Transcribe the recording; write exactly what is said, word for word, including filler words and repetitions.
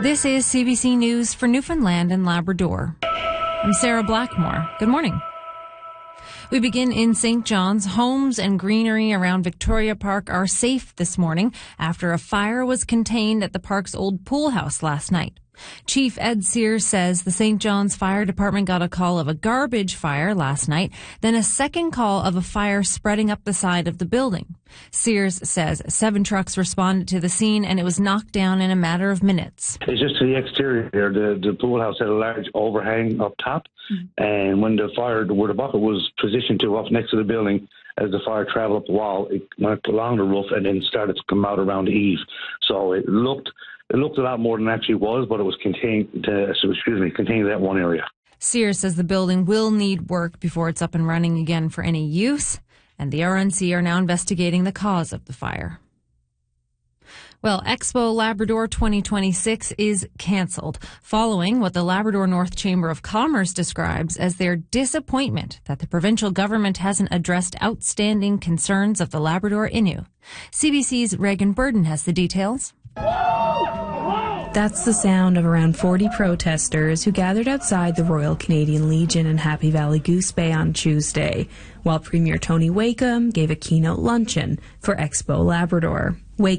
This is C B C News for Newfoundland and Labrador. I'm Sarah Blackmore. Good morning. We begin in Saint John's. Homes and greenery around Victoria Park are safe this morning after a fire was contained at the park's old pool house last night. Chief Ed Sears says the Saint John's Fire Department got a call of a garbage fire last night, then a second call of a fire spreading up the side of the building. Sears says seven trucks responded to the scene and it was knocked down in a matter of minutes. It's just to the exterior. The, the pool house had a large overhang up top, mm-hmm. and when the fire, where the bucket was positioned to up next to the building, as the fire traveled up the wall, it went along the roof and then started to come out around the eave. So it looked It looked a lot more than it actually was, but it was contained to, so excuse me, contained to that one area. Sears says the building will need work before it's up and running again for any use, and the R N C are now investigating the cause of the fire. Well, Expo Labrador twenty twenty-six is cancelled, following what the Labrador North Chamber of Commerce describes as their disappointment that the provincial government hasn't addressed outstanding concerns of the Labrador Innu. C B C's Reagan Burden has the details. That's the sound of around forty protesters who gathered outside the Royal Canadian Legion in Happy Valley Goose Bay on Tuesday, while Premier Tony Wakeham gave a keynote luncheon for Expo Labrador. Wakeham